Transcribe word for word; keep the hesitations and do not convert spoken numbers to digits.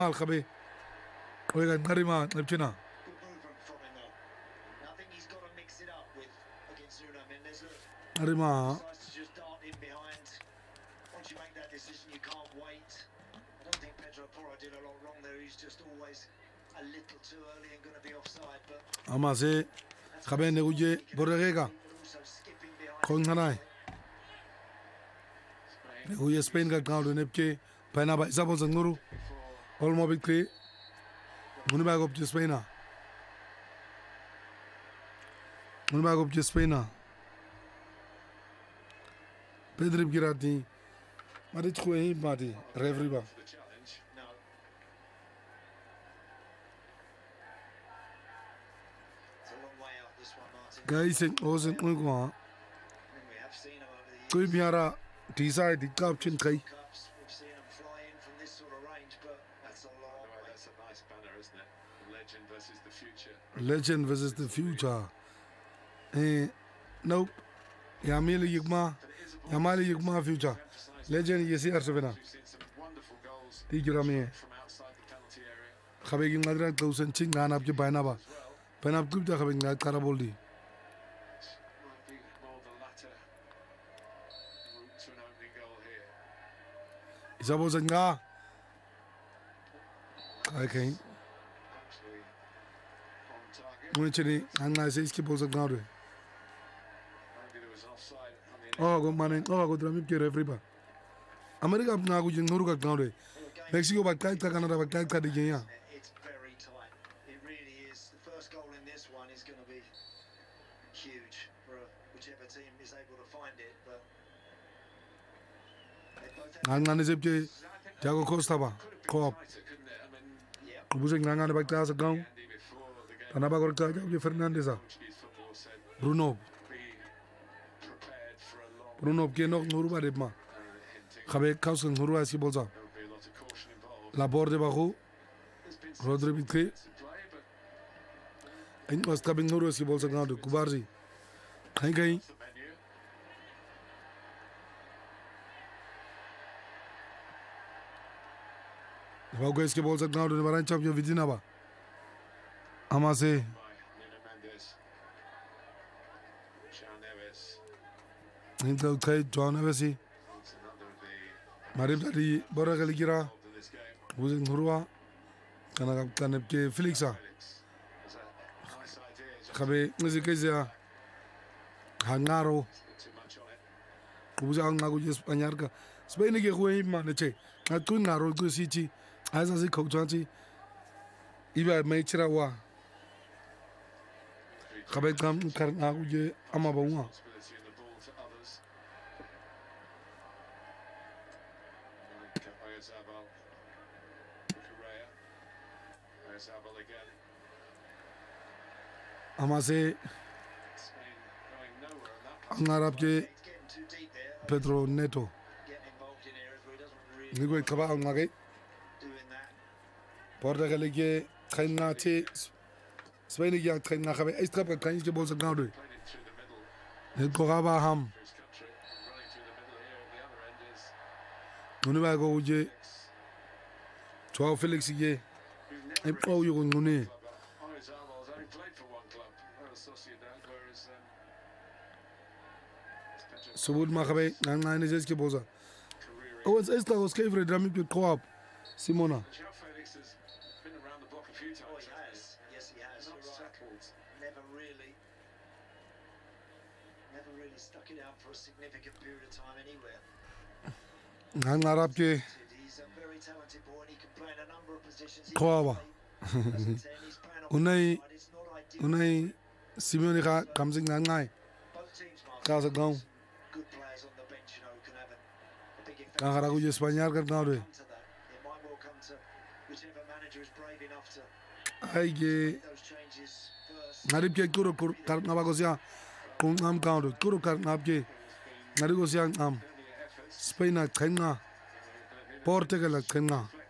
Alkhabe. Oiga, Karima, Nepchina. Karima. Amase, Kabe Neuje, Borrega. Konganai. Neuje Spain got down to Nepke, Panaba Isabos and Nuru. All mobile clay. Munibag up to Spain. Munibag up to Spain. Pedro Girati. Marichu, Madi, Revriba. Guys, it wasn't Mugwa. Kubiara, Tisa, the captain Kai. Legend versus the future. Eh, nope. Yamili Yugma, Yamali Yugma future. Legend, yes, Arsavena. Tigurami. Having Madra close and ching ran up to Banaba. Panab Gupta having that Caraboldi. Isabos and Ga. Okay. Muchini, and I say skipos of Gaudi. Oh, go money, oh, go drum it, everybody. America now going to Nuruka Gaudi. Mexico, but Kai Canada, but Kai Kadia. It's very tight. It really is. The first goal in this one is going to be huge for whichever team is able to find it. But I'm going to say, Jago Costa, co-op. Kubusing Nanga back class account. Tanaba Gorka, Fernandez. Bruno. Bruno Keno, Nuruba Redma. Habe Kausen Nurua Siboza. La Borde Bahu. Rodri Bitke. And was coming Nuru Siboza now to Kubarzi. Hankai. Vaugues que bolsa now to the Varan champion Vidinaba. Amase. Intel Kate John Evesi. Maribadi Boragaligira. Who's in Hurua. Kanapke Felixa. Kabe Muzikazia. Hangaro. Kubuzang Nagus Panyarka. Spain away manache. I couldn't narrow good city. As I say, Coachanti. Iba Maichirawa. Kabekam Karnauje Amabawa. Amase Angarabje Pedro Neto. Nigo Kaba Angage Portagalege Kainati Svenigia Kainakabe Estrap Kainski Bolsa Gaudi. Koraba Ham Munibago Uje Twelve Felix Ye and oh you Nune. So would Makabe and nine is Eskiboza. Oh, it's Esther was favorite drumming to co op. Simona. Felix has been around the block a few times. Oh, he has. Yes, he has. Not settled. Never really, never really stuck it out for a significant period of time anywhere. I'm not up to. He's a very talented boy and he can play in a number of positions. Co-op. Unai, Unai, Simeonica comes in that night. Casa gone. Good players on the bench, you know, can have a big effect. Kaharagu Espanyol got now. It might well come to whichever manager is brave enough to I get those changes first. Naripke Kuro Karnabagosia, Kungam Counter, Kuro Karnabke, Narigosian Am, Spain at Kena, Portugal at Kena.